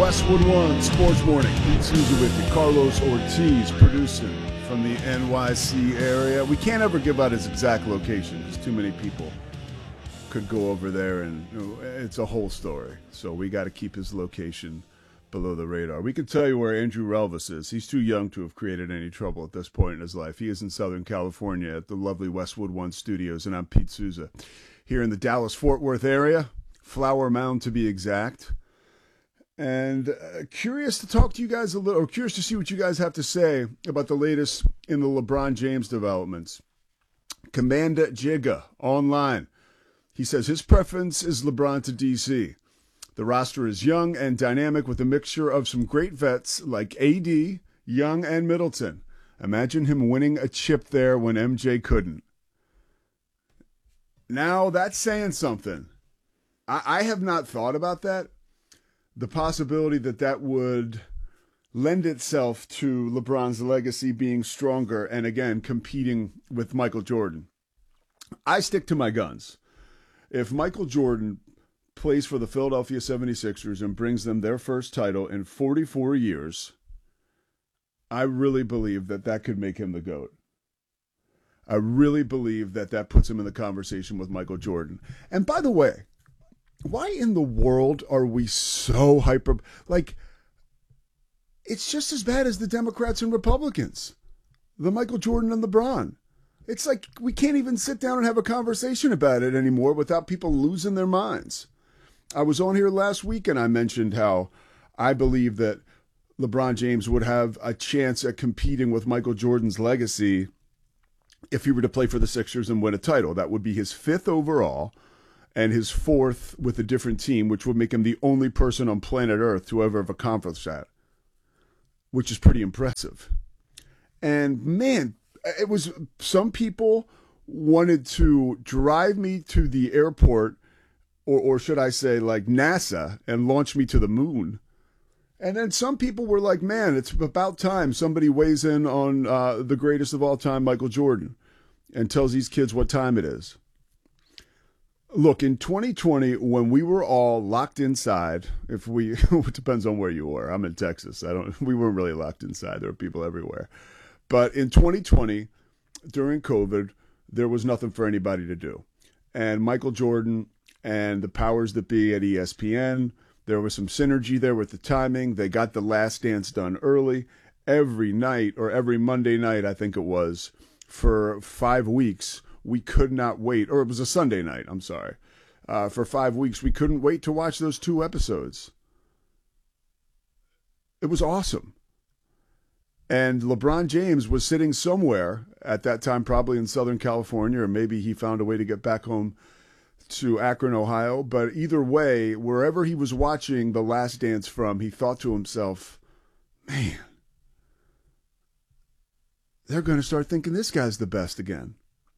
Westwood One Sports Morning. Pete Souza with you. Carlos Ortiz producing from the NYC area. We can't ever give out his exact location because too many people could go over there and it's a whole story. So we got to keep his location below the radar. We can tell you where Andrew Relvis is. He's too young to have created any trouble at this point in his life. He is in Southern California at the lovely Westwood One Studios, and I'm Pete Souza here in the Dallas-Fort Worth area, Flower Mound to be exact. And curious to talk to you guys a little, or curious to see what you guys have to say about the latest in the LeBron James developments. Commander Jigga online. He says his preference is LeBron to DC. The roster is young and dynamic with a mixture of some great vets like AD, Young, and Middleton. Imagine him winning a chip there when MJ couldn't. Now that's saying something. I have not thought about that. The possibility that would lend itself to LeBron's legacy being stronger and, again, competing with Michael Jordan. I stick to my guns. If Michael Jordan plays for the Philadelphia 76ers and brings them their first title in 44 years, I really believe that could make him the GOAT. I really believe that puts him in the conversation with Michael Jordan. And by the way, why in the world are we so hyper? Like, it's just as bad as the Democrats and Republicans, the Michael Jordan and LeBron. It's like we can't even sit down and have a conversation about it anymore without people losing their minds. I was on here last week and I mentioned how I believe that LeBron James would have a chance at competing with Michael Jordan's legacy if he were to play for the Sixers and win a title. That would be his 5th overall and his 4th with a different team, which would make him the only person on planet Earth to ever have accomplished that, which is pretty impressive. And man, it was, some people wanted to drive me to the airport, or should I say like NASA, and launch me to the moon. And then some people were like, man, it's about time somebody weighs in on the greatest of all time, Michael Jordan, and tells these kids what time it is. Look, in 2020, when we were all locked inside, it depends on where you were. I'm in Texas. We weren't really locked inside. There were people everywhere. But in 2020, during COVID, there was nothing for anybody to do. And Michael Jordan and the powers that be at ESPN, there was some synergy there with the timing. They got The Last Dance done early. Every night, or every Monday night, I think it was, for 5 weeks, we could not wait, or it was a Sunday night, I'm sorry. For 5 weeks, we couldn't wait to watch those 2 episodes. It was awesome. And LeBron James was sitting somewhere at that time, probably in Southern California, or maybe he found a way to get back home to Akron, Ohio. But either way, wherever he was watching The Last Dance from, he thought to himself, man, they're going to start thinking this guy's the best again.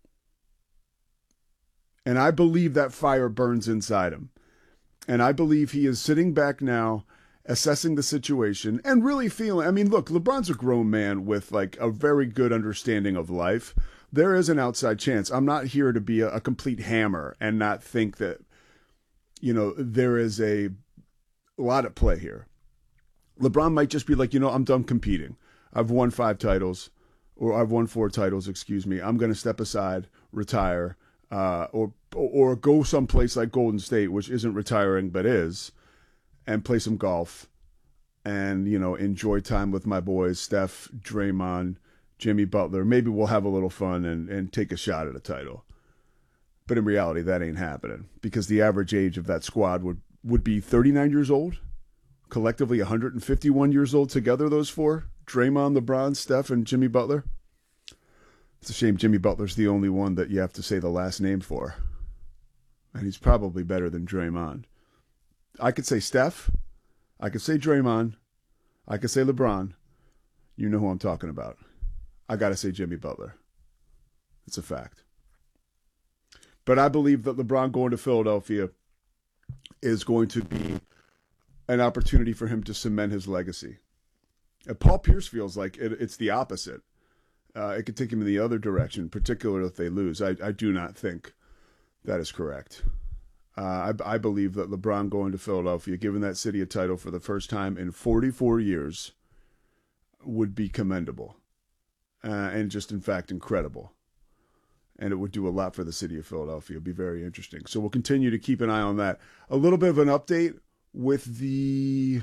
And I believe that fire burns inside him. And I believe he is sitting back now, assessing the situation and really feeling, I mean, look, LeBron's a grown man with like a very good understanding of life. There is an outside chance. I'm not here to be a complete hammer and not think that, there is a lot at play here. LeBron might just be like, I'm done competing. I've won 5 titles, or I've won 4 titles, excuse me. I'm going to step aside, retire, or go someplace like Golden State, which isn't retiring but is, and play some golf and, enjoy time with my boys, Steph, Draymond, Jimmy Butler. Maybe we'll have a little fun and take a shot at a title. But in reality, that ain't happening because the average age of that squad would be 39 years old, collectively 151 years old together, those 4, Draymond, LeBron, Steph, and Jimmy Butler. It's a shame Jimmy Butler's the only one that you have to say the last name for. And he's probably better than Draymond. I could say Steph. I could say Draymond. I could say LeBron. You know who I'm talking about. I got to say Jimmy Butler. It's a fact. But I believe that LeBron going to Philadelphia is going to be an opportunity for him to cement his legacy. And Paul Pierce feels like it's the opposite. It could take him in the other direction, particularly if they lose. I do not think that is correct. I believe that LeBron going to Philadelphia, giving that city a title for the first time in 44 years, would be commendable and just, in fact, incredible. And it would do a lot for the city of Philadelphia. It'd be very interesting. So we'll continue to keep an eye on that. A little bit of an update with the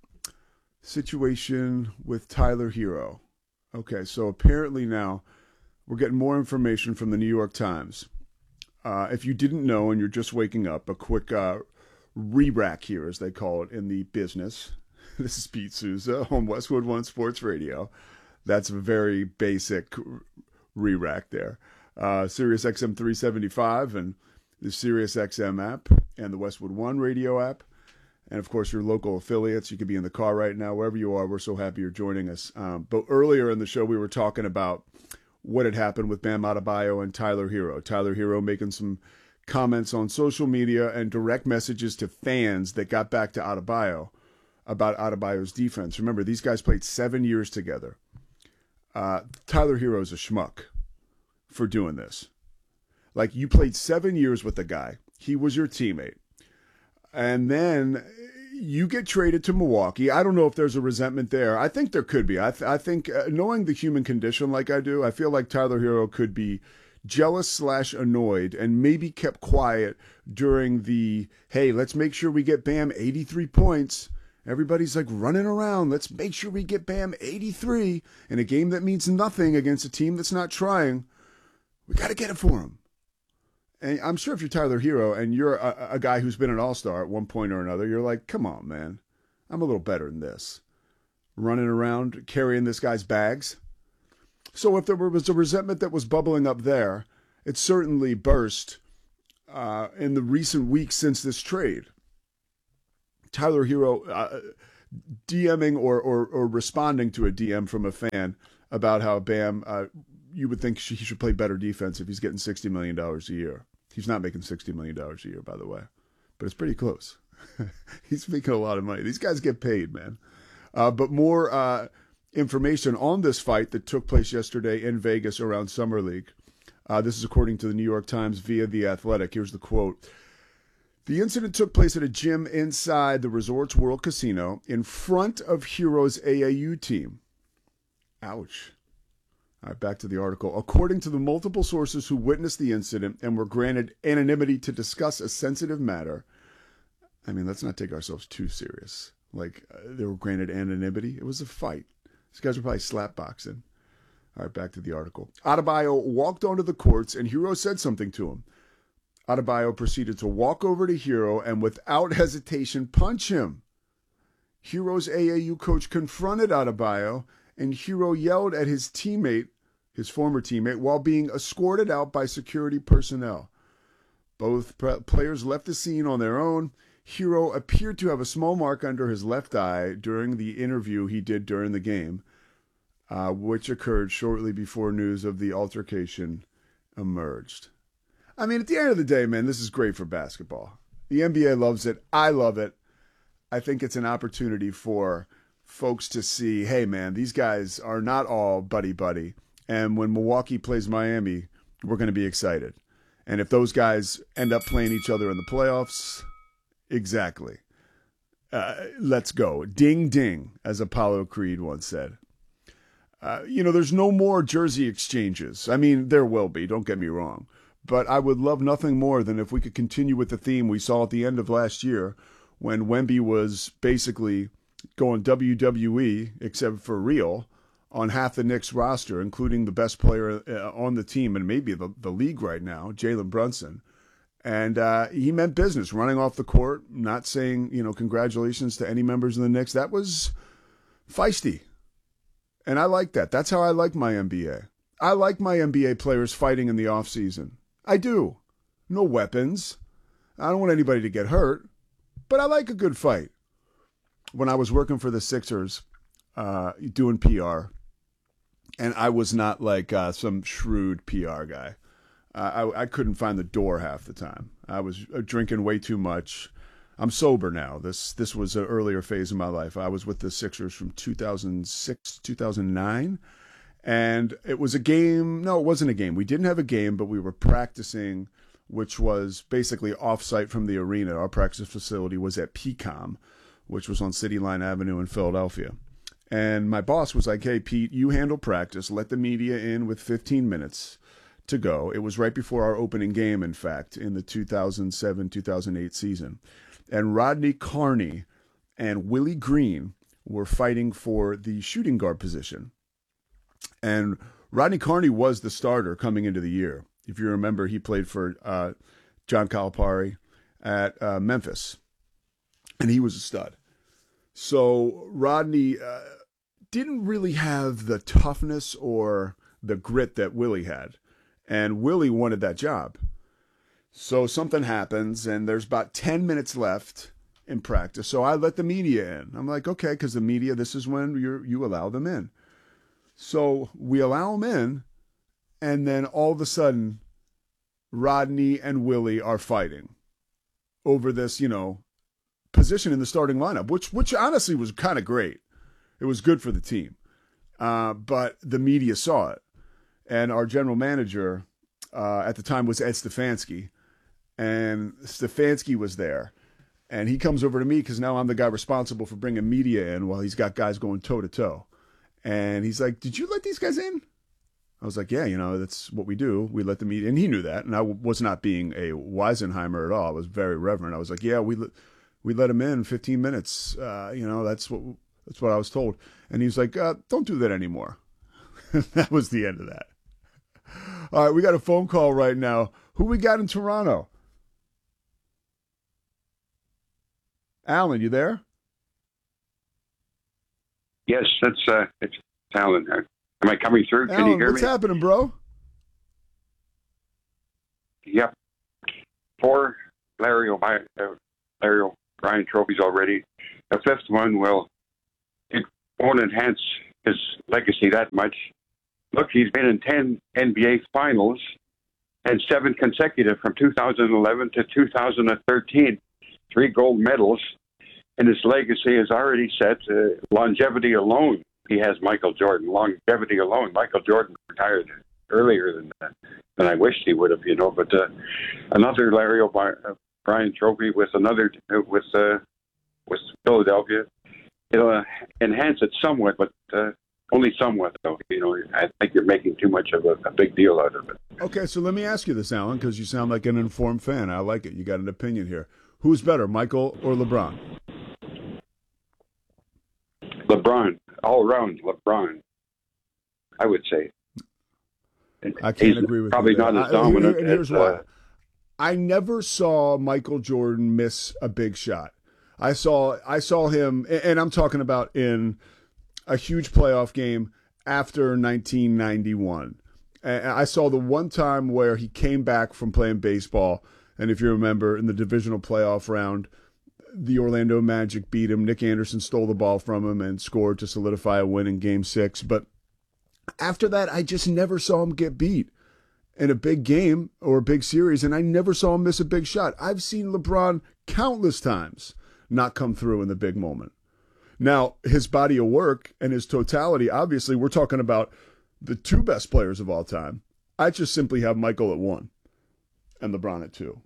situation with Tyler Herro. Okay, so apparently now we're getting more information from the New York Times. If you didn't know and you're just waking up, a quick re-rack here, as they call it in the business. This is Pete Souza on Westwood One Sports Radio. That's a very basic re-rack there. Sirius XM 375 and the Sirius XM app and the Westwood One radio app. And, of course, your local affiliates. You could be in the car right now, wherever you are. We're so happy you're joining us. But earlier in the show, we were talking about what had happened with Bam Adebayo and Tyler Herro. Tyler Herro making some comments on social media and direct messages to fans that got back to Adebayo about Adebayo's defense. Remember, these guys played 7 years together. Tyler Herro's a schmuck for doing this. Like, you played 7 years with the guy. He was your teammate. And then you get traded to Milwaukee. I don't know if there's a resentment there. I think there could be. I think knowing the human condition like I do, I feel like Tyler Herro could be jealous/annoyed and maybe kept quiet during the, hey, let's make sure we get Bam 83 points. Everybody's like running around. Let's make sure we get Bam 83 in a game that means nothing against a team that's not trying. We got to get it for him. And I'm sure if you're Tyler Herro and you're a guy who's been an all-star at one point or another, you're like, come on, man. I'm a little better than this. Running around, carrying this guy's bags. So if there was a resentment that was bubbling up there, it certainly burst in the recent weeks since this trade. Tyler Herro DMing or responding to a DM from a fan about how Bam, you would think he should play better defense if he's getting $60 million a year. He's not making $60 million a year, by the way, but it's pretty close. He's making a lot of money. These guys get paid, man. But more information on this fight that took place yesterday in Vegas around Summer League. This is according to the New York Times via The Athletic. Here's the quote. The incident took place at a gym inside the Resorts World Casino in front of Herro's AAU team. Ouch. All right, back to the article. According to the multiple sources who witnessed the incident and were granted anonymity to discuss a sensitive matter, I mean, let's not take ourselves too serious. Like, they were granted anonymity. It was a fight. These guys were probably slapboxing. All right, back to the article. Adebayo walked onto the courts, and Herro said something to him. Adebayo proceeded to walk over to Herro and, without hesitation, punch him. Herro's AAU coach confronted Adebayo, and Herro yelled at his teammate, his former teammate, while being escorted out by security personnel. Both players left the scene on their own. Herro appeared to have a small mark under his left eye during the interview he did during the game, which occurred shortly before news of the altercation emerged. I mean, at the end of the day, man, this is great for basketball. The NBA loves it. I love it. I think it's an opportunity for folks to see, hey, man, these guys are not all buddy-buddy. And when Milwaukee plays Miami, we're going to be excited. And if those guys end up playing each other in the playoffs, exactly. Let's go. Ding, ding, as Apollo Creed once said. There's no more jersey exchanges. I mean, there will be, don't get me wrong. But I would love nothing more than if we could continue with the theme we saw at the end of last year when Wemby was basically going WWE, except for real, on half the Knicks roster, including the best player on the team and maybe the league right now, Jalen Brunson. And he meant business, running off the court, not saying, congratulations to any members of the Knicks. That was feisty. And I like that. That's how I like my NBA. I like my NBA players fighting in the offseason. I do. No weapons. I don't want anybody to get hurt. But I like a good fight. When I was working for the Sixers, doing PR, and I was not like some shrewd PR guy. I couldn't find the door half the time. I was drinking way too much. I'm sober now. This was an earlier phase of my life. I was with the Sixers from 2006, 2009. And it was a game. No, it wasn't a game. We didn't have a game, but we were practicing which was basically off-site from the arena. Our practice facility was at PCOM, which was on City Line Avenue in Philadelphia. And my boss was like, hey, Pete, you handle practice. Let the media in with 15 minutes to go. It was right before our opening game, in fact, in the 2007-2008 season. And Rodney Carney and Willie Green were fighting for the shooting guard position. And Rodney Carney was the starter coming into the year. If you remember, he played for John Calipari at Memphis, and he was a stud. So Rodney didn't really have the toughness or the grit that Willie had, and Willie wanted that job. So something happens, and there's about 10 minutes left in practice. So I let the media in. I'm like, okay, because the media, this is when you allow them in. So we allow them in, and then all of a sudden, Rodney and Willie are fighting over this, position in the starting lineup, which honestly was kind of great. It was good for the team. But the media saw it. And our general manager at the time was Ed Stefanski. And Stefanski was there. And he comes over to me because now I'm the guy responsible for bringing media in while he's got guys going toe-to-toe. And he's like, did you let these guys in? I was like, yeah, that's what we do. We let the media, and he knew that. And I was not being a Weisenheimer at all. I was very reverent. I was like, yeah, we let them in 15 minutes. That's what I was told. And he was like, don't do that anymore. That was the end of that. All right, we got a phone call right now. Who we got in Toronto? Alan, you there? Yes, it's Alan. Am I coming through? Can Alan, you hear what's me? happening, bro? Yep. 4 Larry O'Brien trophies already. The 5th one it won't enhance his legacy that much. Look, he's been in 10 NBA finals and 7 consecutive from 2011 to 2013. 3 gold medals, and his legacy is already set. Longevity alone, he has Michael Jordan. Longevity alone, Michael Jordan retired earlier than I wished he would have, But another Larry O'Brien trophy with Philadelphia, it'll enhance it somewhat, but only somewhat, though. I think you're making too much of a big deal out of it. Okay, so let me ask you this, Alan, because you sound like an informed fan. I like it. You got an opinion here. Who's better, Michael or LeBron? LeBron, all around LeBron, I would say. I can't agree with probably you. Probably not as dominant. And here's why. I never saw Michael Jordan miss a big shot. I saw him, and I'm talking about in a huge playoff game after 1991. And I saw the one time where he came back from playing baseball. And if you remember, in the divisional playoff round, the Orlando Magic beat him. Nick Anderson stole the ball from him and scored to solidify a win in Game 6. But after that, I just never saw him get beat in a big game or a big series, and I never saw him miss a big shot. I've seen LeBron countless times not come through in the big moment. Now, his body of work and his totality, obviously, we're talking about the 2 best players of all time. I just simply have Michael at 1 and LeBron at 2.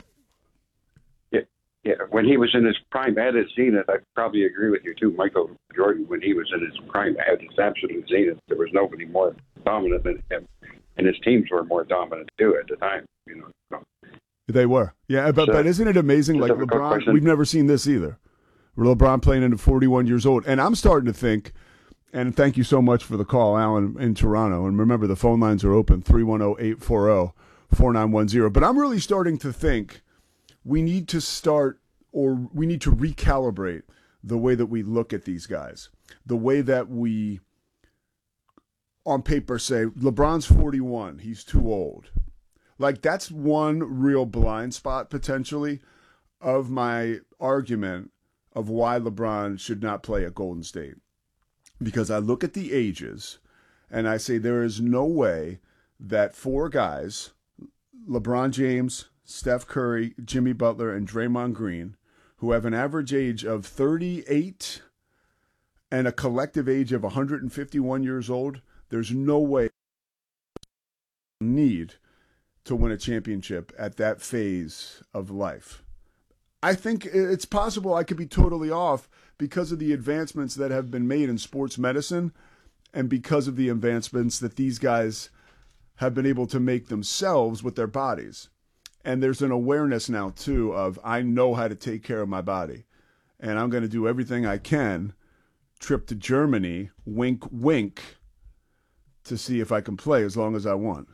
Yeah, when he was in his prime at his zenith, I probably agree with you too. Michael Jordan, when he was in his prime at his absolute zenith, there was nobody more dominant than him, and his teams were more dominant too at the time. So. They were, yeah. But isn't it amazing? Like LeBron, question. We've never seen this either. LeBron playing into 41 years old, and I'm starting to think. And thank you so much for the call, Alan, in Toronto. And remember, the phone lines are open, 310-840-4910. But I'm really starting to think we need to recalibrate the way that we look at these guys, the way that we, on paper, say, LeBron's 41, he's too old. Like, that's one real blind spot, potentially, of my argument of why LeBron should not play at Golden State. Because I look at the ages, and I say there is no way that 4 guys, LeBron James, Steph Curry, Jimmy Butler, and Draymond Green, who have an average age of 38 and a collective age of 151 years old, there's no way need to win a championship at that phase of life. I think it's possible I could be totally off because of the advancements that have been made in sports medicine and because of the advancements that these guys have been able to make themselves with their bodies. And there's an awareness now, too, of I know how to take care of my body. And I'm going to do everything I can, trip to Germany, wink, wink, to see if I can play as long as I want.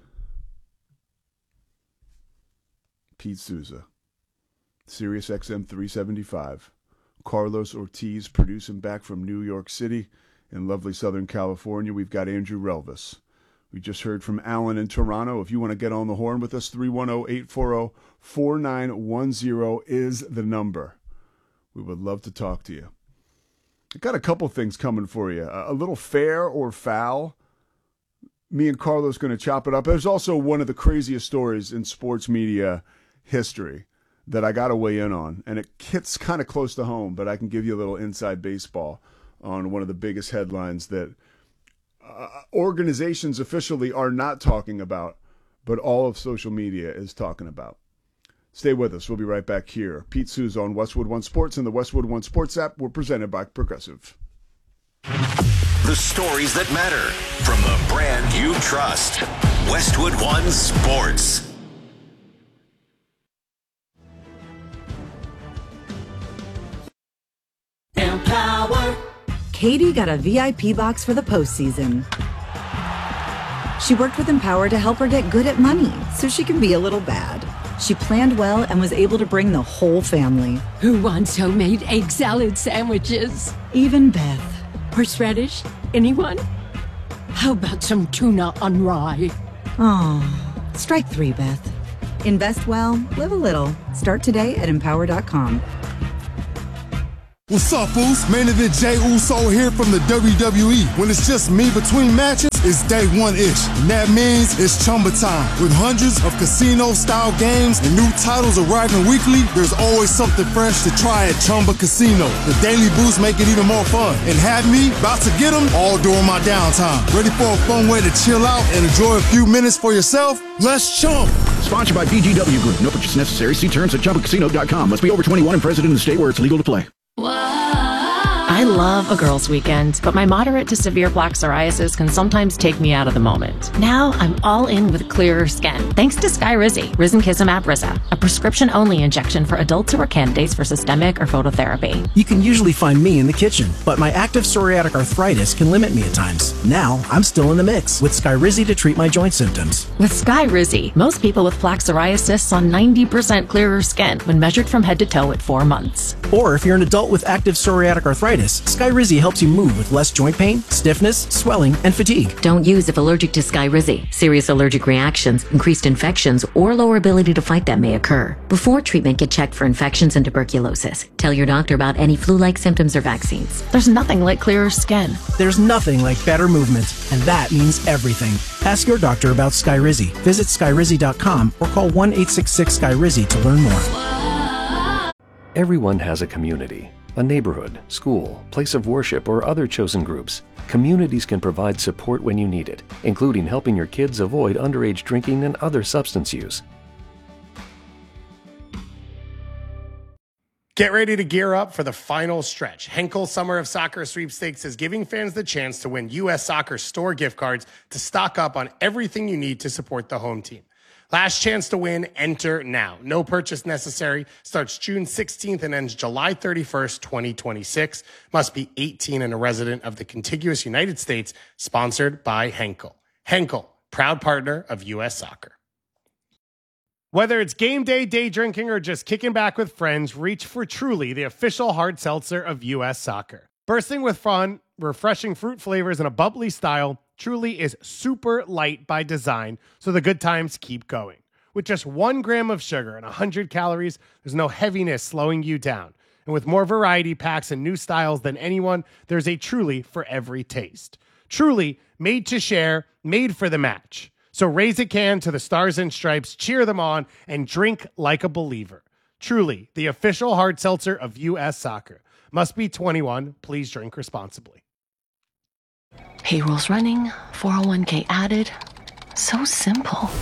Pete Souza, Sirius XM 375. Carlos Ortiz producing back from New York City in lovely Southern California. We've got Andrew Relvis. We just heard from Alan in Toronto. If you want to get on the horn with us, 310-840-4910 is the number. We would love to talk to you. I got a couple things coming for you. A little fair or foul. Me and Carlos going to chop it up. There's also one of the craziest stories in sports media history that I got to weigh in on. And it hits kind of close to home, but I can give you a little inside baseball on one of the biggest headlines that organizations officially are not talking about, but all of social media is talking about. Stay with us. We'll be right back here. Pete Souza on Westwood One Sports and the Westwood One Sports app. We're presented by Progressive. The stories that matter from the brand you trust. Westwood One Sports. Empower. Katie got a VIP box for the postseason. She worked with Empower to help her get good at money so she can be a little bad. She planned well and was able to bring the whole family. Who wants homemade egg salad sandwiches? Even Beth. Horseradish? Anyone? How about some tuna on rye? Oh, strike three, Beth. Invest well, live a little. Start today at Empower.com. What's up, Foos? Main event Jey Uso here from the WWE. When it's just me between matches, it's day one-ish. And that means it's Chumba time. With hundreds of casino-style games and new titles arriving weekly, there's always something fresh to try at Chumba Casino. The daily boosts make it even more fun. And have me about to get them all during my downtime. Ready for a fun way to chill out and enjoy a few minutes for yourself? Let's chump! Sponsored by BGW Group. No purchase necessary. See terms at ChumbaCasino.com. Must be over 21 and present in the state where it's legal to play. I love a girls' weekend, but my moderate to severe plaque psoriasis can sometimes take me out of the moment. Now I'm all in with clearer skin, thanks to Skyrizi, Risankizumab Riza, a prescription-only injection for adults who are candidates for systemic or phototherapy. You can usually find me in the kitchen, but my active psoriatic arthritis can limit me at times. Now I'm still in the mix with Skyrizi to treat my joint symptoms. With Skyrizi, most people with plaque psoriasis saw 90% clearer skin when measured from head to toe at 4 months. Or if you're an adult with active psoriatic arthritis, Skyrizi helps you move with less joint pain, stiffness, swelling, and fatigue. Don't use if allergic to Skyrizi. Serious allergic reactions, increased infections, or lower ability to fight them may occur. Before treatment, get checked for infections and tuberculosis. Tell your doctor about any flu-like symptoms or vaccines. There's nothing like clearer skin. There's nothing like better movement, and that means everything. Ask your doctor about Skyrizi. Visit Skyrizi.com or call 1-866-SKYRIZI to learn more. Everyone has a community, a neighborhood, school, place of worship, or other chosen groups. Communities can provide support when you need it, including helping your kids avoid underage drinking and other substance use. Get ready to gear up for the final stretch. Henkel Summer of Soccer Sweepstakes is giving fans the chance to win U.S. Soccer store gift cards to stock up on everything you need to support the home team. Last chance to win, enter now. No purchase necessary. Starts June 16th and ends July 31st, 2026. Must be 18 and a resident of the contiguous United States. Sponsored by Henkel. Henkel, proud partner of U.S. Soccer. Whether it's game day, day drinking, or just kicking back with friends, reach for Truly, the official hard seltzer of U.S. Soccer. Bursting with fun, refreshing fruit flavors, and a bubbly style, Truly is super light by design, so the good times keep going. With just 1 gram of sugar and 100 calories, there's no heaviness slowing you down. And with more variety packs and new styles than anyone, there's a Truly for every taste. Truly, made to share, made for the match. So raise a can to the Stars and Stripes, cheer them on, and drink like a believer. Truly, the official hard seltzer of U.S. Soccer. Must be 21. Please drink responsibly. Payroll's running, 401k added. So simple.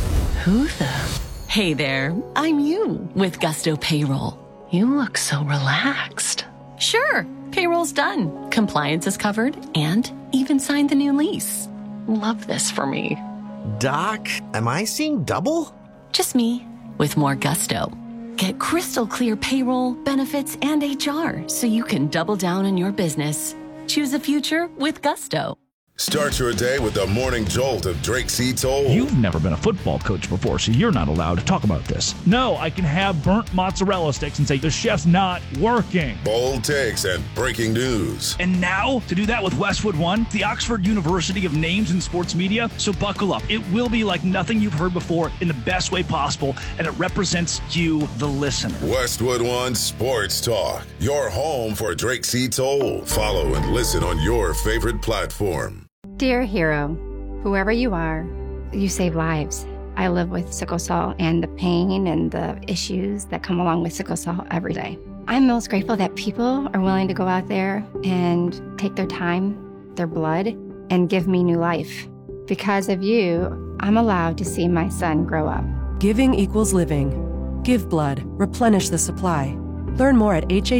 Who the? Hey there, I'm you with Gusto Payroll. You look so relaxed. Sure, payroll's done. Compliance is covered and even signed the new lease. Love this for me. Doc, am I seeing double? Just me with more Gusto. Get crystal clear payroll, benefits, and HR so you can double down on your business. Choose a future with Gusto. Start your day with the morning jolt of Drake C. Toll. You've never been a football coach before, so you're not allowed to talk about this. No, I can have burnt mozzarella sticks and say the chef's not working. Bold takes and breaking news. And now, to do that with Westwood One, the Oxford University of Names in Sports Media. So buckle up. It will be like nothing you've heard before in the best way possible, and it represents you, the listener. Westwood One Sports Talk, your home for Drake C. Toll. Follow and listen on your favorite platform. Dear hero, whoever you are, you save lives. I live with sickle cell and the pain and the issues that come along with sickle cell every day. I'm most grateful that people are willing to go out there and take their time, their blood, and give me new life. Because of you, I'm allowed to see my son grow up. Giving equals living. Give blood. Replenish the supply. Learn more at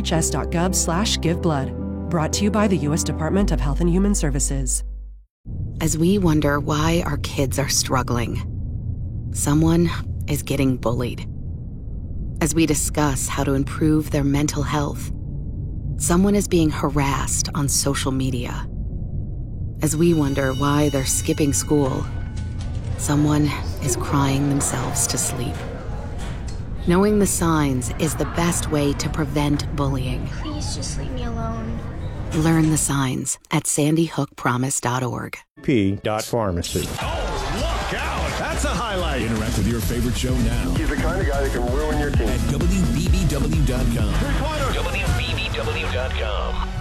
hhs.gov/giveblood. Brought to you by the U.S. Department of Health and Human Services. As we wonder why our kids are struggling, someone is getting bullied. As we discuss how to improve their mental health, someone is being harassed on social media. As we wonder why they're skipping school, someone is crying themselves to sleep. Knowing the signs is the best way to prevent bullying. Please just leave me alone. Learn the signs at sandyhookpromise.org. P.Pharmacy. Oh, look out! That's a highlight. Interact with your favorite show now. He's the kind of guy that can ruin your team. At WBBW.com. WBBW.com.